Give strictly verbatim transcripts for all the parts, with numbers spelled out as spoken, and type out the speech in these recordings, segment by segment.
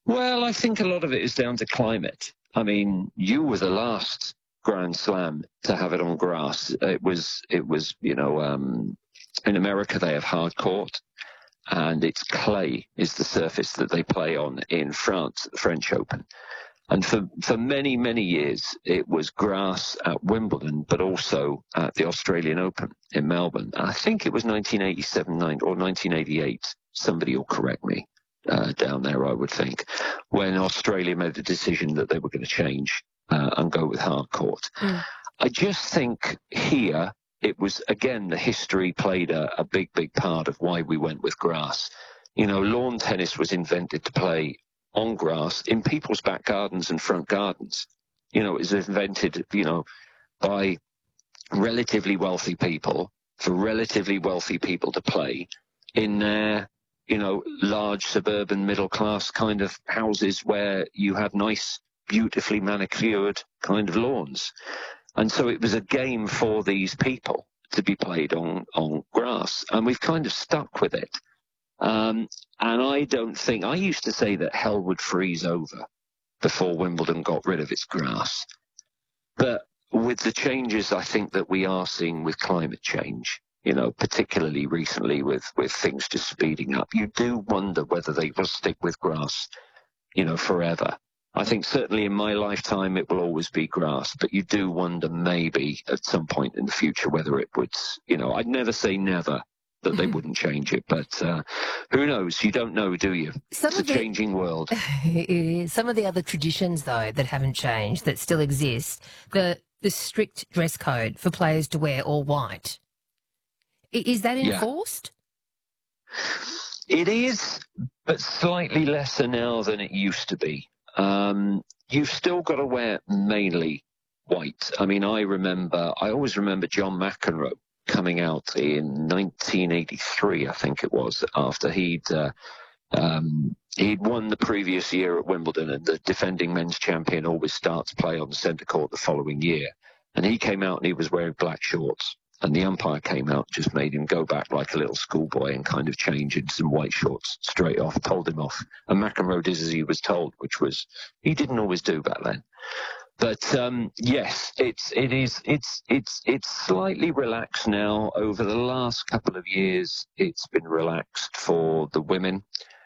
Well, I think a lot of it is down to climate. I mean, you were the last Grand Slam to have it on grass. It was, it was, you know, um, in America they have hard court, and it's clay is the surface that they play on in France, the French Open. And for, for many, many years, it was grass at Wimbledon, but also at the Australian Open in Melbourne. I think it was nineteen eighty-seven or nineteen eighty-eight. Somebody will correct me uh, down there, I would think, when Australia made the decision that they were going to change uh, and go with hard court. Mm. I just think here it was, again, the history played a, a big, big part of why we went with grass. You know, lawn tennis was invented to play on grass in people's back gardens and front gardens. You know, it was invented, you know, by relatively wealthy people for relatively wealthy people to play in their, you know, large suburban middle class kind of houses where you had nice, beautifully manicured kind of lawns. And so it was a game for these people to be played on, on grass. And we've kind of stuck with it. Um, and I don't think, I used to say that hell would freeze over before Wimbledon got rid of its grass. But with the changes I think that we are seeing with climate change, you know, particularly recently with, with things just speeding up, you do wonder whether they will stick with grass, you know, forever. I think certainly in my lifetime it will always be grass, but you do wonder maybe at some point in the future whether it would, you know, I'd never say never that they wouldn't change it, but uh, who knows? You don't know, do you? Some it's a the, changing world. Some of the other traditions, though, that haven't changed, that still exist, the the strict dress code for players to wear all white. Is that enforced? Yeah. It is, but slightly lesser now than it used to be. Um, you've still got to wear mainly white. I mean, I remember, I always remember John McEnroe coming out in nineteen eighty-three, I think it was, after he'd uh, um, he'd won the previous year at Wimbledon, and the defending men's champion always starts play on the centre court the following year. And he came out and he was wearing black shorts, and the umpire came out, just made him go back like a little schoolboy and kind of change into some white shorts straight off, told him off. And McEnroe did as he was told, which was, he didn't always do back then. But um, yes, it's it is it's it's it's slightly relaxed now. Over the last couple of years, it's been relaxed for the women,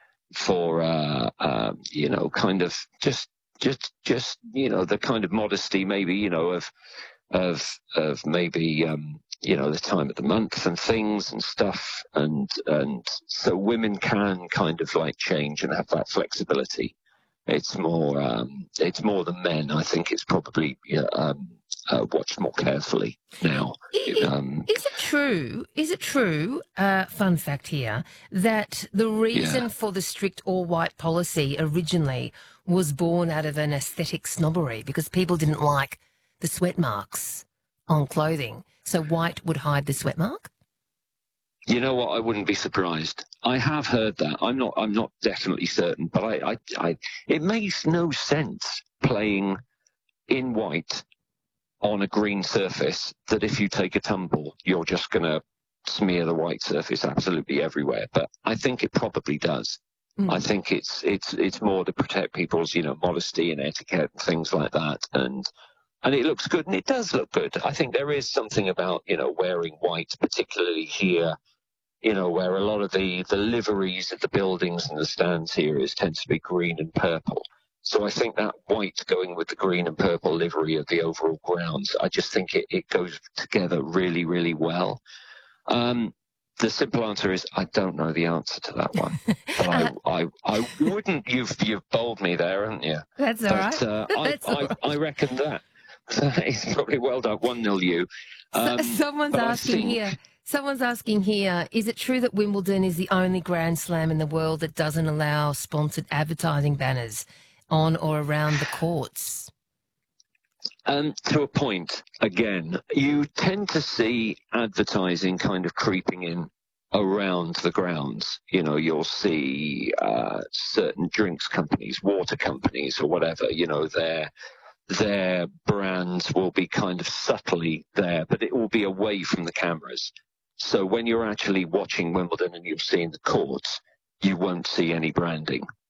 for uh, uh, you know, kind of just just just you know the kind of modesty, maybe you know of of of maybe um, you know the time of the month and things and stuff, and and so women can kind of like change and have that flexibility. It's more, um, it's more than men. I think it's probably you know, um, uh, watched more carefully now. Is, um, is it true? Is it true? Uh, fun fact here that the reason yeah. for the strict all-white policy originally was born out of an aesthetic snobbery because people didn't like the sweat marks on clothing, so white would hide the sweat mark. You know what? I wouldn't be surprised. I have heard that. I'm not. I'm not definitely certain, but I, I, I. It makes no sense playing in white on a green surface. That if you take a tumble, you're just going to smear the white surface absolutely everywhere. But I think it probably does. Mm. I think it's it's it's more to protect people's you know modesty and etiquette and things like that. And and it looks good, and it does look good. I think there is something about you know wearing white, particularly here. You know, where a lot of the, the liveries of the buildings and the stands here is tends to be green and purple. So I think that white going with the green and purple livery of the overall grounds, I just think it, it goes together really, really well. Um, the simple answer is I don't know the answer to that one. But I, I, I wouldn't, you've, you've bowled me there, haven't you? That's all but, right. Uh, That's I, all I, right. I reckon that. It's probably well done, one nil you. Um, Someone's asking think, here. Someone's asking here, is it true that Wimbledon is the only Grand Slam in the world that doesn't allow sponsored advertising banners on or around the courts? Um, to a point, again, you tend to see advertising kind of creeping in around the grounds. You know, you'll see uh, certain drinks companies, water companies or whatever, you know, their their brands will be kind of subtly there, but it will be away from the cameras. So when you're actually watching Wimbledon and you've seen the courts, you won't see any branding